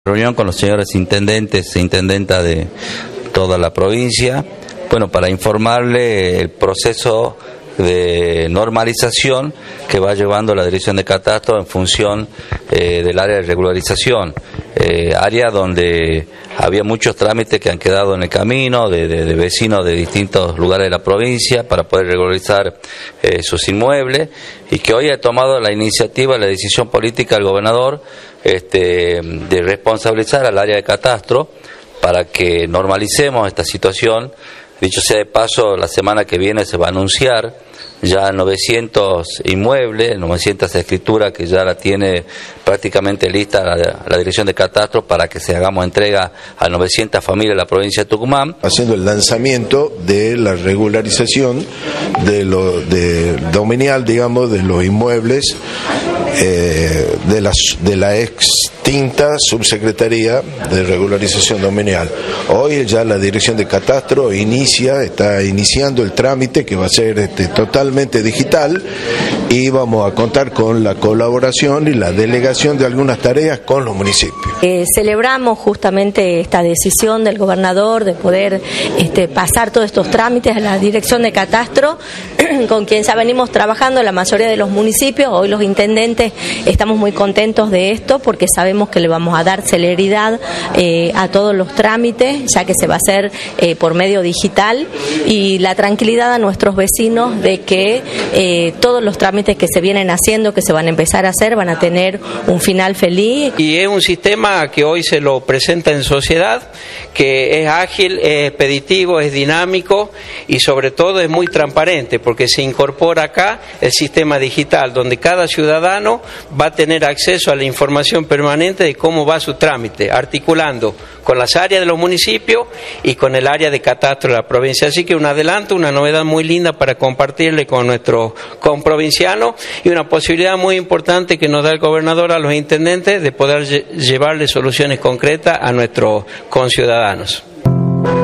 Reunión con los señores intendentes e intendentas de toda la provincia, para informarle el proceso de normalización que va llevando la Dirección de Catastro en función del área de regularización, área donde había muchos trámites que han quedado en el camino de vecinos de distintos lugares de la provincia para poder regularizar sus inmuebles, y que hoy ha tomado la iniciativa, la decisión política del gobernador de responsabilizar al área de catastro para que normalicemos esta situación. Dicho sea de paso, la semana que viene se va a anunciar ya 900 inmuebles, 900 escrituras que ya la tiene prácticamente lista la Dirección de Catastro para que se hagamos entrega a 900 familias de la provincia de Tucumán. Haciendo el lanzamiento de la regularización de dominial, digamos, de los inmuebles de la extinta Subsecretaría de Regularización Dominial. Hoy ya la Dirección de Catastro está iniciando el trámite que va a ser totalmente digital, y vamos a contar con la colaboración y la delegación de algunas tareas con los municipios. Celebramos justamente esta decisión del gobernador de poder pasar todos estos trámites a la Dirección de Catastro, con quien ya venimos trabajando en la mayoría de los municipios. Hoy los intendentes estamos muy contentos de esto porque sabemos que le vamos a dar celeridad a todos los trámites, ya que se va a hacer por medio digital, y la tranquilidad a nuestros vecinos de que todos los trámites que se vienen haciendo, que se van a empezar a hacer, van a tener un final feliz. Y es un sistema que hoy se lo presenta en sociedad, que es ágil, es expeditivo, es dinámico y sobre todo es muy transparente, porque se incorpora acá el sistema digital, donde cada ciudadano va a tener acceso a la información permanente de cómo va su trámite, articulando con las áreas de los municipios y con el área de catastro de la provincia. Así que un adelanto, una novedad muy linda para compartirle con nuestros comprovincianos, y una posibilidad muy importante que nos da el gobernador a los intendentes de poder llevarle soluciones concretas a nuestros conciudadanos.